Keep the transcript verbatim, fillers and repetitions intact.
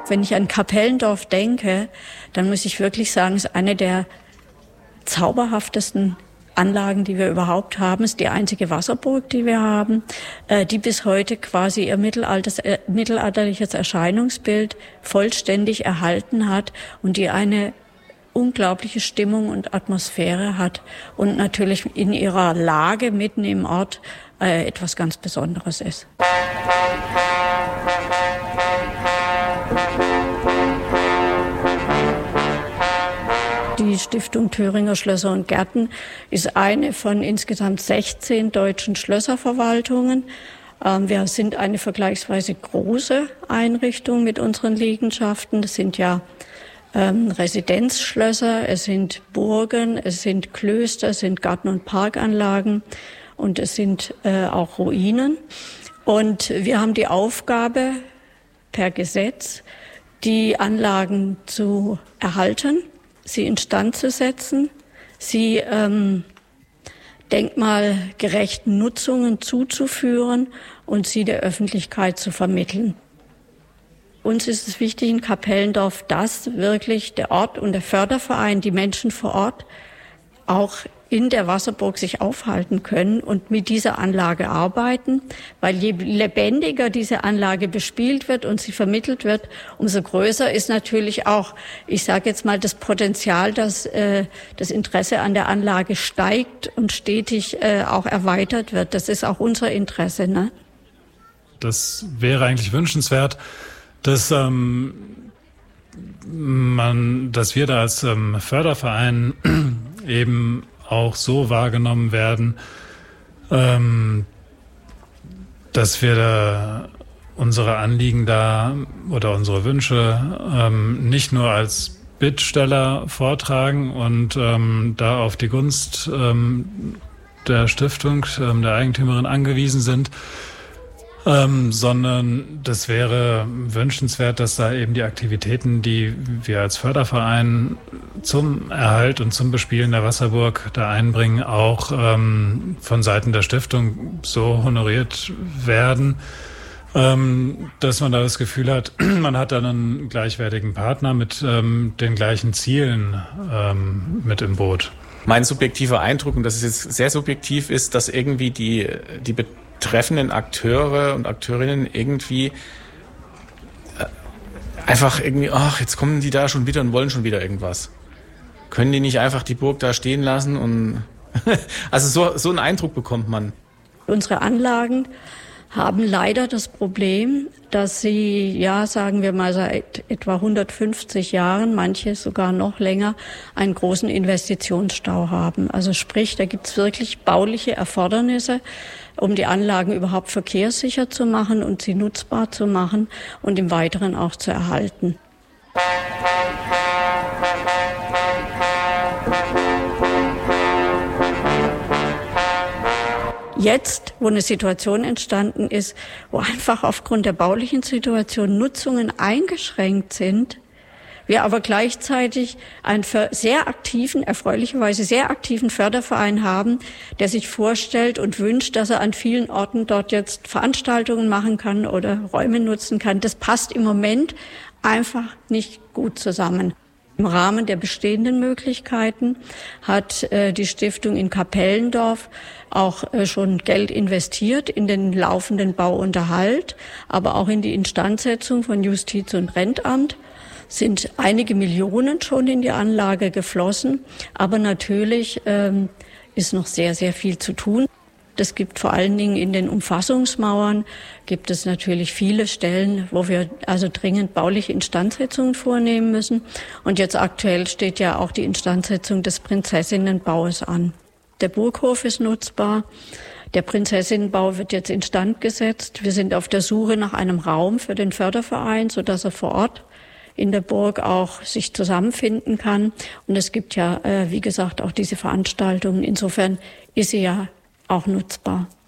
Wenn ich an Kapellendorf denke, dann muss ich wirklich sagen, es ist eine der zauberhaftesten Anlagen, die wir überhaupt haben. Es ist die einzige Wasserburg, die wir haben, äh, die bis heute quasi ihr Mittelalters, äh, mittelalterliches Erscheinungsbild vollständig erhalten hat und die eine unglaubliche Stimmung und Atmosphäre hat und natürlich in ihrer Lage mitten im Ort äh, etwas ganz Besonderes ist. Die Stiftung Thüringer Schlösser und Gärten ist eine von insgesamt sechzehn deutschen Schlösserverwaltungen. Wir sind eine vergleichsweise große Einrichtung mit unseren Liegenschaften. Das sind ja ähm, Residenzschlösser, es sind Burgen, es sind Klöster, es sind Garten- und Parkanlagen und es sind äh, auch Ruinen. Und wir haben die Aufgabe, per Gesetz die Anlagen zu erhalten, sie instand zu setzen, sie ähm, denkmalgerechten Nutzungen zuzuführen und sie der Öffentlichkeit zu vermitteln. Uns ist es wichtig in Kapellendorf, dass wirklich der Ort und der Förderverein, die Menschen vor Ort, auch in der Wasserburg sich aufhalten können und mit dieser Anlage arbeiten, weil je lebendiger diese Anlage bespielt wird und sie vermittelt wird, umso größer ist natürlich auch, ich sage jetzt mal, das Potenzial, dass äh, das Interesse an der Anlage steigt und stetig äh, auch erweitert wird. Das ist auch unser Interesse, ne? Das wäre eigentlich wünschenswert, dass ähm, man, dass wir da als ähm, Förderverein eben auch so wahrgenommen werden, ähm, dass wir da unsere Anliegen da oder unsere Wünsche ähm, nicht nur als Bittsteller vortragen und ähm, da auf die Gunst ähm, der Stiftung, ähm, der Eigentümerin angewiesen sind, Ähm, sondern das wäre wünschenswert, dass da eben die Aktivitäten, die wir als Förderverein zum Erhalt und zum Bespielen der Wasserburg da einbringen, auch ähm, von Seiten der Stiftung so honoriert werden, ähm, dass man da das Gefühl hat, man hat dann einen gleichwertigen Partner mit ähm, den gleichen Zielen ähm, mit im Boot. Mein subjektiver Eindruck, und das ist jetzt sehr subjektiv, ist, dass irgendwie die, die betreffenden Akteure und Akteurinnen irgendwie einfach irgendwie, ach, jetzt kommen die da schon wieder und wollen schon wieder irgendwas. Können die nicht einfach die Burg da stehen lassen? Und also so, so einen Eindruck bekommt man. Unsere Anlagen haben leider das Problem, dass sie, ja, sagen wir mal seit etwa hundertfünfzig Jahren, manche sogar noch länger, einen großen Investitionsstau haben. Also sprich, da gibt's wirklich bauliche Erfordernisse, um die Anlagen überhaupt verkehrssicher zu machen und sie nutzbar zu machen und im Weiteren auch zu erhalten. Jetzt, wo eine Situation entstanden ist, wo einfach aufgrund der baulichen Situation Nutzungen eingeschränkt sind, wir aber gleichzeitig einen sehr aktiven, erfreulicherweise sehr aktiven Förderverein haben, der sich vorstellt und wünscht, dass er an vielen Orten dort jetzt Veranstaltungen machen kann oder Räume nutzen kann. Das passt im Moment einfach nicht gut zusammen. Im Rahmen der bestehenden Möglichkeiten hat äh, die Stiftung in Kapellendorf auch äh, schon Geld investiert in den laufenden Bauunterhalt, aber auch in die Instandsetzung von Justiz- und Rentamt. Sind einige Millionen schon in die Anlage geflossen, aber natürlich ähm, ist noch sehr, sehr viel zu tun. Es gibt vor allen Dingen in den Umfassungsmauern, gibt es natürlich viele Stellen, wo wir also dringend bauliche Instandsetzungen vornehmen müssen. Und jetzt aktuell steht ja auch die Instandsetzung des Prinzessinnenbaues an. Der Burghof ist nutzbar. Der Prinzessinnenbau wird jetzt instand gesetzt. Wir sind auf der Suche nach einem Raum für den Förderverein, sodass er vor Ort in der Burg auch sich zusammenfinden kann. Und es gibt ja, äh, wie gesagt, auch diese Veranstaltungen. Insofern ist sie ja auch nutzbar.